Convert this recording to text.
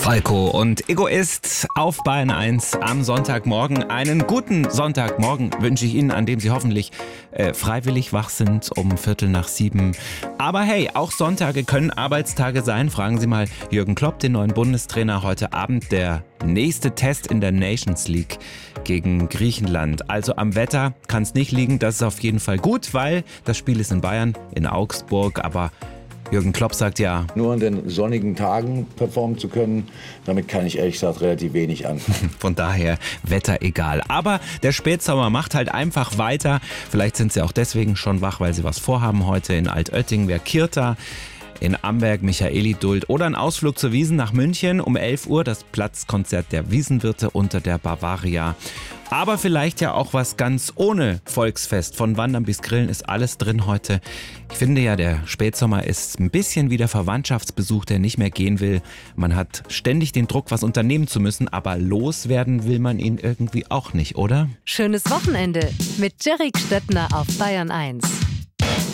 Falco und Egoist auf Bayern 1 am Sonntagmorgen. Einen guten Sonntagmorgen wünsche ich Ihnen, an dem Sie hoffentlich freiwillig wach sind um 6:45. Aber hey, auch Sonntage können Arbeitstage sein. Fragen Sie mal Jürgen Klopp, den neuen Bundestrainer. Heute Abend der nächste Test in der Nations League gegen Griechenland. Also am Wetter kann es nicht liegen. Das ist auf jeden Fall gut, weil das Spiel ist in Bayern, in Augsburg. Aber Jürgen Klopp sagt ja, nur an den sonnigen Tagen performen zu können, damit kann ich ehrlich gesagt relativ wenig anfangen. Von daher Wetter egal. Aber der Spätsommer macht halt einfach weiter. Vielleicht sind Sie auch deswegen schon wach, weil Sie was vorhaben heute. In Altötting wäre Kirta, in Amberg Michaeli Duld oder ein Ausflug zur Wiesn nach München. Um 11 Uhr das Platzkonzert der Wiesenwirte unter der Bavaria. Aber vielleicht ja auch was ganz ohne Volksfest. Von Wandern bis Grillen ist alles drin heute. Ich finde ja, der Spätsommer ist ein bisschen wie der Verwandtschaftsbesuch, der nicht mehr gehen will. Man hat ständig den Druck, was unternehmen zu müssen, aber loswerden will man ihn irgendwie auch nicht, oder? Schönes Wochenende mit Jerry Stöttner auf Bayern 1.